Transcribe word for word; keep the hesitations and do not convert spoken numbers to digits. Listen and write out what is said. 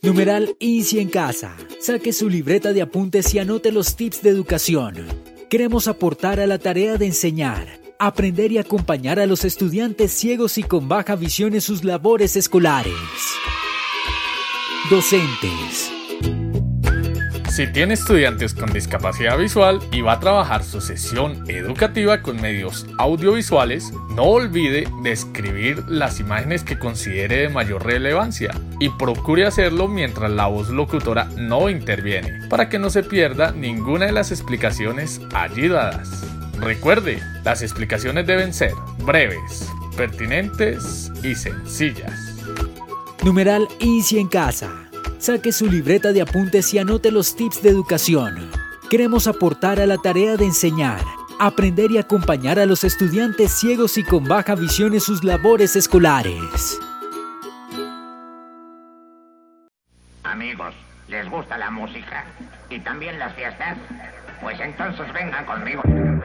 Numeral INSI en casa. Saque su libreta de apuntes y anote los tips de educación. Queremos aportar a la tarea de enseñar, aprender y acompañar a los estudiantes ciegos y con baja visión en sus labores escolares. Docentes. Si tiene estudiantes con discapacidad visual y va a trabajar su sesión educativa con medios audiovisuales, no olvide describir las imágenes que considere de mayor relevancia y procure hacerlo mientras la voz locutora no interviene, para que no se pierda ninguna de las explicaciones allí dadas. Recuerde, las explicaciones deben ser breves, pertinentes y sencillas. Numeral INSI en casa. Saque su libreta de apuntes y anote los tips de educación. Queremos aportar a la tarea de enseñar, aprender y acompañar a los estudiantes ciegos y con baja visión en sus labores escolares. Amigos, ¿les gusta la música? ¿Y también las fiestas? Pues entonces vengan conmigo.